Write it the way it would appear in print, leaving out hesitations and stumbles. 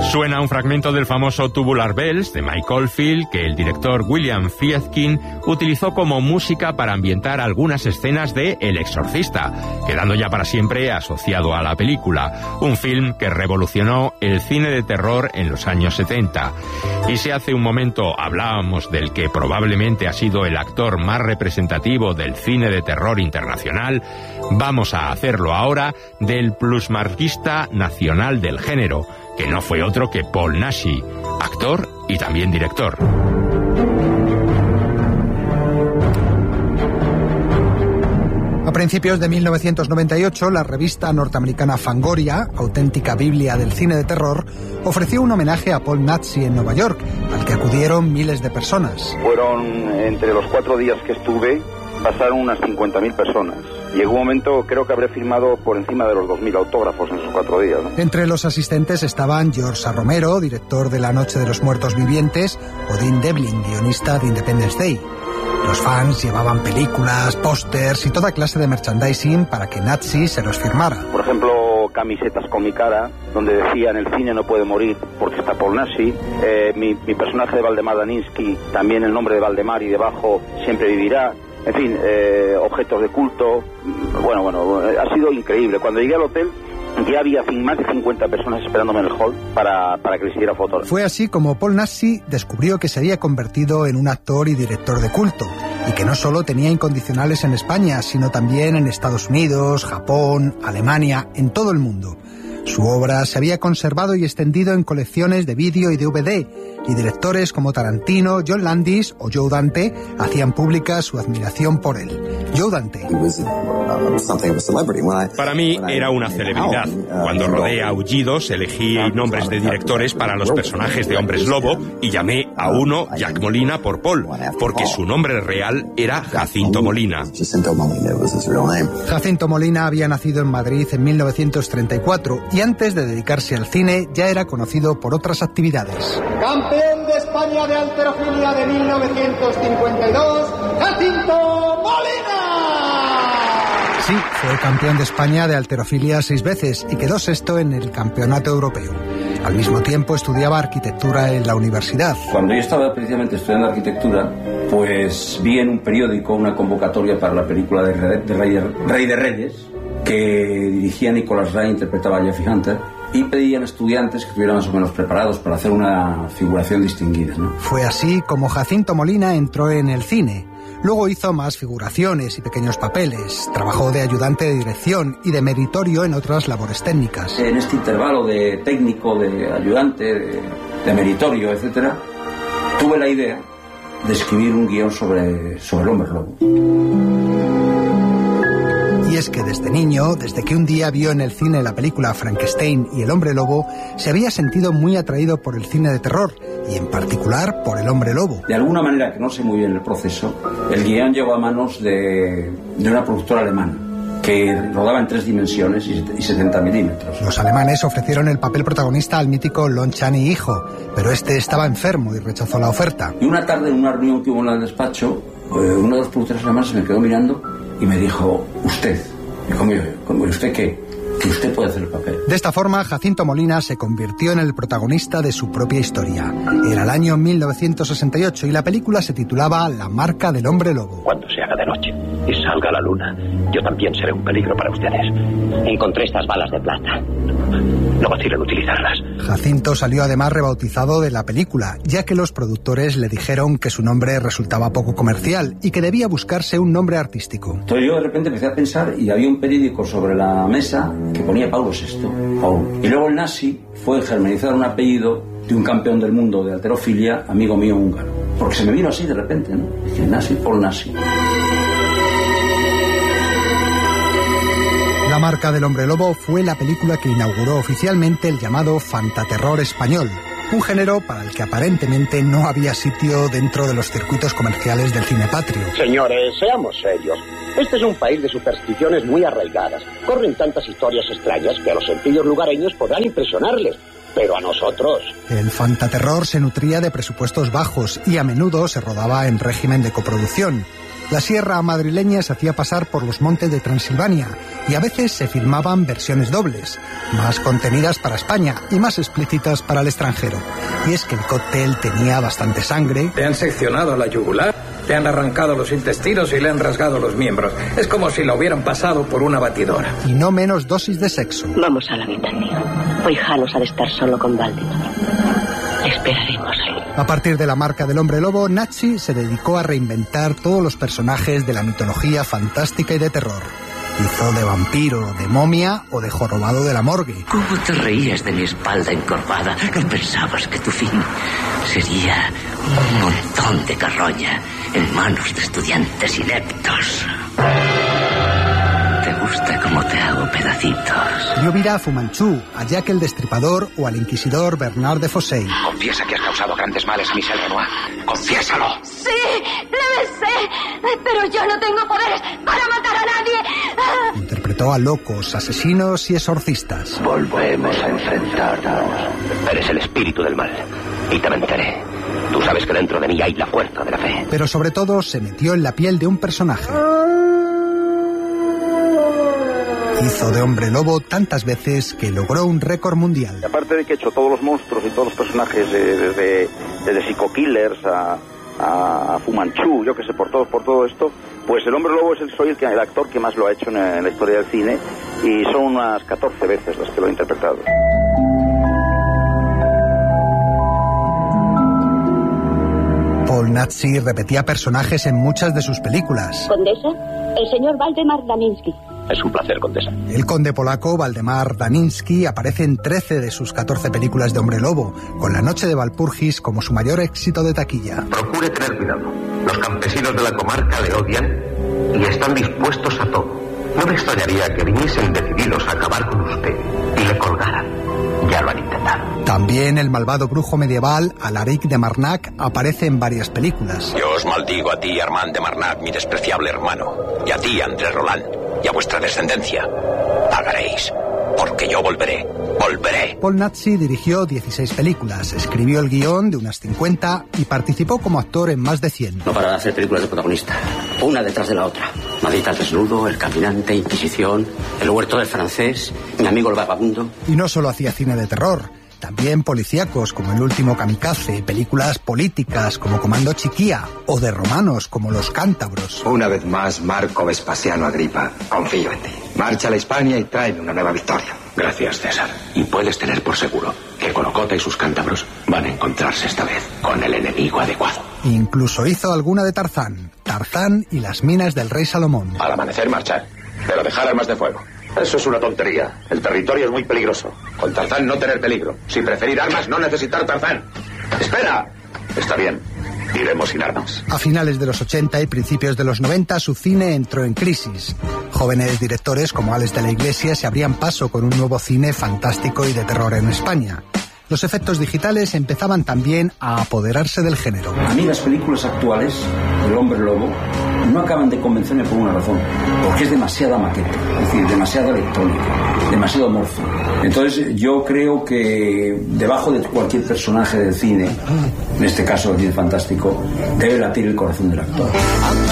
Suena un fragmento del famoso Tubular Bells de Mike Oldfield que el director William Friedkin utilizó como música para ambientar algunas escenas de El Exorcista, quedando ya para siempre asociado a la película, un film que revolucionó el cine de terror en los años 70. Y si hace un momento hablábamos del que probablemente ha sido el actor más representativo del cine de terror internacional, vamos a hacerlo ahora del plusmarquista nacional del género, que no fue otro que Paul Naschy, actor y también director. A principios de 1998, la revista norteamericana Fangoria, auténtica biblia del cine de terror, ofreció un homenaje a Paul Naschy en Nueva York, al que acudieron miles de personas. Fueron, entre los 4 días que estuve, pasaron unas 50.000 personas. Llegó un momento, creo que habré firmado por encima de los 2.000 autógrafos en esos 4 días, ¿no? Entre los asistentes estaban George A. Romero, director de La Noche de los Muertos Vivientes, o Dean Devlin, guionista de Independence Day. Los fans llevaban películas, pósters y toda clase de merchandising para que Naschy se los firmara. Por ejemplo, camisetas con mi cara, donde decía: en el cine no puede morir porque está Paul Naschy. Mi personaje de Valdemar Daninsky, también el nombre de Valdemar y debajo siempre vivirá. En fin, objetos de culto. Bueno, ha sido increíble. Cuando llegué al hotel ya había más de 50 personas esperándome en el hall para que les hiciera fotos. Fue así como Paul Naschy descubrió que se había convertido en un actor y director de culto, y que no solo tenía incondicionales en España, sino también en Estados Unidos, Japón, Alemania, en todo el mundo. Su obra se había conservado y extendido en colecciones de vídeo y DVD, y directores como Tarantino, John Landis o Joe Dante hacían pública su admiración por él. Joe Dante. Para mí era una celebridad. Cuando rodé a Aullidos, elegí nombres de directores para los personajes de Hombres Lobo y llamé a uno Jack Molina por Paul, porque su nombre real era Jacinto Molina. Jacinto Molina había nacido en Madrid en 1934 y antes de dedicarse al cine ya era conocido por otras actividades. Campeón de España de halterofilia de 1952, Jacinto Molina. Sí, fue campeón de España de halterofilia 6 veces y quedó sexto en el campeonato europeo. Al mismo tiempo estudiaba arquitectura en la universidad. Cuando yo estaba precisamente estudiando arquitectura, pues vi en un periódico una convocatoria para la película de Rey de Reyes, que dirigía Nicholas Ray, interpretaba a Jeffrey Hunter, y pedían estudiantes que estuvieran más o menos preparados para hacer una figuración distinguida, ¿no? Fue así como Jacinto Molina entró en el cine. Luego hizo más figuraciones y pequeños papeles. Trabajó de ayudante de dirección y de meritorio en otras labores técnicas. En este intervalo de técnico, de ayudante, de meritorio, etcétera, tuve la idea de escribir un guión sobre el hombre lobo. Y es que desde niño, desde que un día vio en el cine la película Frankenstein y el hombre lobo, se había sentido muy atraído por el cine de terror, y en particular por el hombre lobo. De alguna manera, que no sé muy bien el proceso, el guión llegó a manos de una productora alemana que rodaba en 3 dimensiones y 70 milímetros. Los alemanes ofrecieron el papel protagonista al mítico Lon Chaney hijo, pero este estaba enfermo y rechazó la oferta. Y una tarde, en una reunión que hubo en el despacho, uno de los productores alemanes se me quedó mirando y me dijo: usted. Y como ¿usted qué? Que usted puede hacer el papel. De esta forma, Jacinto Molina se convirtió en el protagonista de su propia historia. Era el año 1968 y la película se titulaba La marca del hombre lobo. Cuando se haga de noche y salga la luna, yo también seré un peligro para ustedes. Encontré estas balas de plata. No vacilen en utilizarlas. Jacinto salió además rebautizado de la película, ya que los productores le dijeron que su nombre resultaba poco comercial y que debía buscarse un nombre artístico. Entonces yo de repente empecé a pensar y había un periódico sobre la mesa que ponía Paulo VI, Paul. Y luego el Naschy fue germanizar un apellido de un campeón del mundo de halterofilia, amigo mío húngaro. Porque se me vino así de repente, ¿no? Dije, Naschy, Paul Naschy. La marca del hombre lobo fue la película que inauguró oficialmente el llamado fantaterror español, un género para el que aparentemente no había sitio dentro de los circuitos comerciales del cine patrio. Señores, seamos serios. Este es un país de supersticiones muy arraigadas. Corren tantas historias extrañas que a los sencillos lugareños podrán impresionarles. Pero a nosotros... El fantaterror se nutría de presupuestos bajos y a menudo se rodaba en régimen de coproducción. La sierra madrileña se hacía pasar por los montes de Transilvania y a veces se filmaban versiones dobles, más contenidas para España y más explícitas para el extranjero. Y es que el cóctel tenía bastante sangre. Le han seccionado la yugular, le han arrancado los intestinos y le han rasgado los miembros. Es como si lo hubieran pasado por una batidora. Y no menos dosis de sexo. Vamos a la habitación. Hoy Janos ha de estar solo con Valdemar. Le esperaremos ahí. A partir de la marca del hombre lobo, Nazi se dedicó a reinventar todos los personajes de la mitología fantástica y de terror. Hizo de vampiro, de momia o de jorobado de la morgue. ¿Cómo te reías de mi espalda encorvada? ¿Qué pensabas que tu fin sería un montón de carroña en manos de estudiantes ineptos? ¿Te gusta cómo te hago pedacitos? Dio vida a Fu Manchu, a Jack el Destripador o al inquisidor Bernard de Fossey. Confiesa que has causado grandes males a Michel Renoir. ¡Confiésalo! Sí, lo sé, pero yo no tengo poderes para matar a nadie. Interpretó a locos, asesinos y exorcistas. Volvemos a enfrentarnos. Eres el espíritu del mal y te venceré. Tú sabes que dentro de mí hay la fuerza de la fe. Pero sobre todo se metió en la piel de un personaje. Hizo de hombre lobo tantas veces que logró un récord mundial. Y aparte de que he hecho todos los monstruos y todos los personajes, desde Psycho Killers a Fu Manchu, yo que sé, por todo esto, pues el hombre lobo soy el actor que más lo ha hecho en la historia del cine, y son unas 14 veces las que lo he interpretado. Paul Nazi repetía personajes en muchas de sus películas. Condesa, el señor Waldemar Daninsky. Es un placer, condesa. El conde polaco Waldemar Daninsky aparece en 13 de sus 14 películas de hombre lobo, con La noche de Walpurgis como su mayor éxito de taquilla. Procure tener cuidado. Los campesinos de la comarca le odian y están dispuestos a todo. No me extrañaría que viniesen decididos a acabar con usted y le colgaran. Ya lo han intentado. También el malvado brujo medieval Alaric de Marnac aparece en varias películas. Yo os maldigo a ti, Armand de Marnac, mi despreciable hermano, y a ti, André Roland, y a vuestra descendencia. Pagaréis, porque yo volveré. Paul Nazi dirigió 16 películas, escribió el guión de unas 50 y participó como actor en más de 100. No para de hacer películas de protagonista, una detrás de la otra. Madrid al desnudo, El caminante, Inquisición, El huerto del francés, Mi amigo el vagabundo. Y no solo hacía cine de terror, también policíacos como El último kamikaze, películas políticas como Comando Chiquía o de romanos como Los cántabros. Una vez más, Marco Vespasiano Agripa, confío en ti. Marcha a la Hispania y tráeme una nueva victoria. Gracias, César. Y puedes tener por seguro que Colocota y sus cántabros van a encontrarse esta vez con el enemigo adecuado. Incluso hizo alguna de Tarzán y las minas del rey Salomón. Al amanecer marchar, pero dejar armas de fuego. Eso es una tontería. El territorio es muy peligroso. Con Tarzán no tener peligro. Si preferir armas, no necesitar Tarzán. ¡Espera! Está bien. Iremos sin armas. A finales de los 80 y principios de los 90 su cine entró en crisis. Jóvenes directores como Alex de la Iglesia se abrían paso con un nuevo cine fantástico y de terror en España. Los efectos digitales empezaban también a apoderarse del género. A mí las películas actuales del hombre lobo no acaban de convencerme por una razón, porque es demasiada maqueta, es decir, demasiada electrónica, demasiado amorfo. Entonces yo creo que debajo de cualquier personaje del cine, en este caso del cine fantástico, debe latir el corazón del actor.